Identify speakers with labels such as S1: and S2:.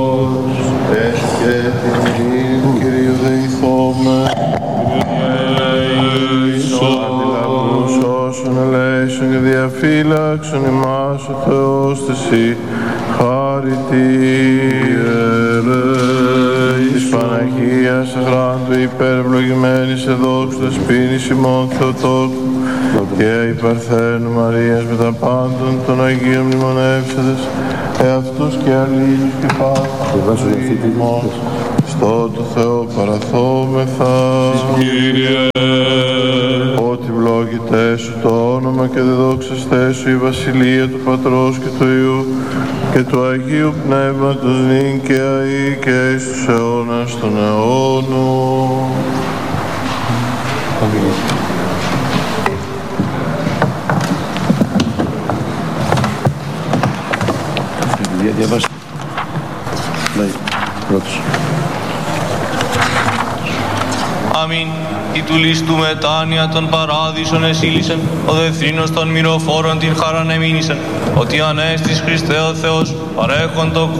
S1: και την ειρήνη του Κυρίου δεηθώμε. Αντιλαβούς όσων ελέησον και διαφύλαξον ημάς ο Θεός θεσί χαρητήρε. Της Παναγίας Αχράντου υπερευλογημένης σε δόξου δεσποίνης ημών Θεοτόκου και η Παρθένου Μαρίας με τα πάντων των Αγίων μνημονεύσαντες εαυτούς και αλλήλους και πάντων ημών στο του Θεό παραθόμεθα.
S2: Κύριε,
S1: ότι ευλόγητέ σου το όνομα και δεδόξαστέ σου η βασιλεία του Πατρός και του Υιού και του Αγίου Πνεύματος νυν και αεί και εις τους αιώνας των αιώνων.
S3: Διαβάστε. Πρώτος.
S4: Αμήν. Η του λίστου μετάνοια των παράδεισων εσύλισεν, ο δεθρίνος των μυροφόρων την χαράν εμήνησεν, ότι ανέστης Χριστέ ο Θεός παρέχον το